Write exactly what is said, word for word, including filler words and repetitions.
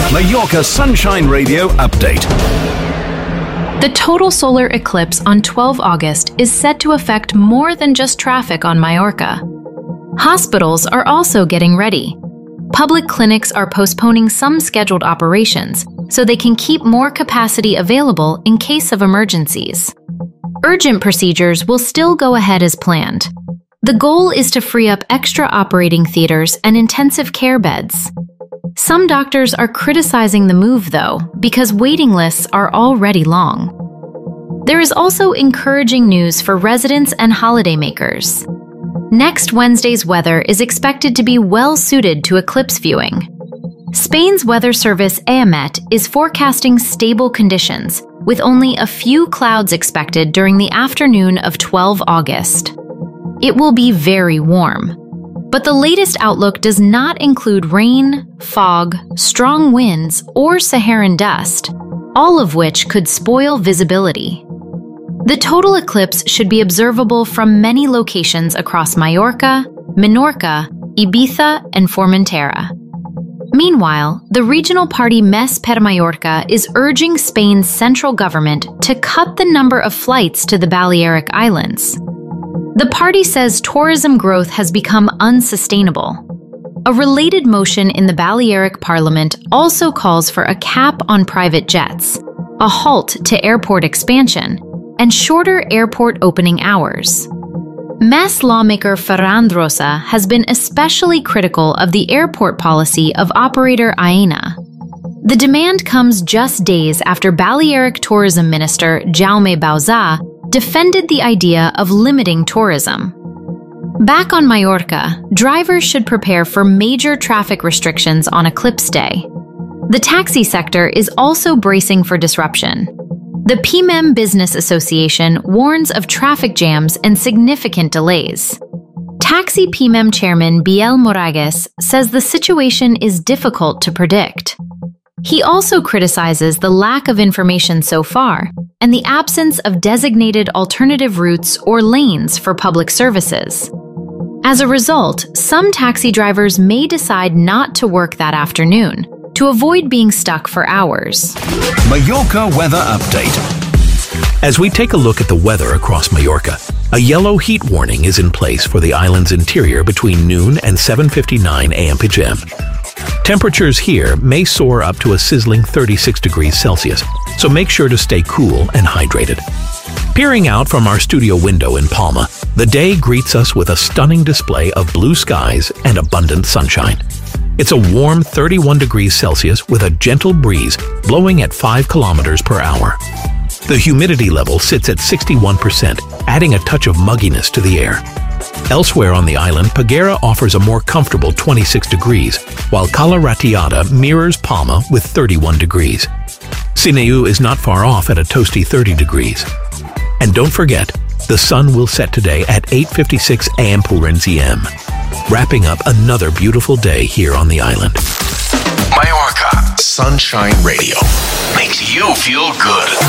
Mallorca Sunshine Radio Update. The total solar eclipse on the twelfth of August is said to affect more than just traffic on Mallorca. Hospitals are also getting ready. Public clinics are postponing some scheduled operations so they can keep more capacity available in case of emergencies. Urgent procedures will still go ahead as planned. The goal is to free up extra operating theaters and intensive care beds. Some doctors are criticizing the move, though, because waiting lists are already long. There is also encouraging news for residents and holidaymakers. Next Wednesday's weather is expected to be well suited to eclipse viewing. Spain's weather service AEMET is forecasting stable conditions, with only a few clouds expected during the afternoon of the twelfth of August. It will be very warm. But the latest outlook does not include rain, fog, strong winds, or Saharan dust, all of which could spoil visibility. The total eclipse should be observable from many locations across Mallorca, Menorca, Ibiza, and Formentera. Meanwhile, the regional party Més per Mallorca is urging Spain's central government to cut the number of flights to the Balearic Islands. The party says tourism growth has become unsustainable. A related motion in the Balearic Parliament also calls for a cap on private jets, a halt to airport expansion, and shorter airport opening hours. Més lawmaker Ferran Rosa has been especially critical of the airport policy of operator Aena. The demand comes just days after Balearic Tourism Minister Jaume Bauzá defended the idea of limiting tourism. Back on Mallorca, drivers should prepare for major traffic restrictions on Eclipse Day. The taxi sector is also bracing for disruption. The P M E M Business Association warns of traffic jams and significant delays. Taxi P M E M chairman Biel Moragues says the situation is difficult to predict. He also criticizes the lack of information so far and the absence of designated alternative routes or lanes for public services. As a result, some taxi drivers may decide not to work that afternoon to avoid being stuck for hours. Mallorca Weather Update. As we take a look at the weather across Mallorca, a yellow heat warning is in place for the island's interior between noon and seven fifty-nine a m P M. Temperatures here may soar up to a sizzling thirty-six degrees Celsius, so make sure to stay cool and hydrated. Peering out from our studio window in Palma, the day greets us with a stunning display of blue skies and abundant sunshine. It's a warm thirty-one degrees Celsius with a gentle breeze blowing at five kilometers per hour. The humidity level sits at sixty-one percent, adding a touch of mugginess to the air. Elsewhere on the island, Peguera offers a more comfortable twenty-six degrees, while Cala Ratiada mirrors Palma with thirty-one degrees. Sineu is not far off at a toasty thirty degrees. And don't forget, the sun will set today at eight fifty-six a m P M, wrapping up another beautiful day here on the island. Mallorca Sunshine Radio makes you feel good.